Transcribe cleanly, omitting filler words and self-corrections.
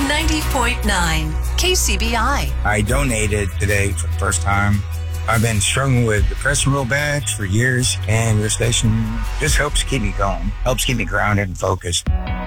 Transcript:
90.9 KCBI. I donated today for the first time. I've been struggling with depression real bad for years, and your station just helps keep me going, helps keep me grounded and focused.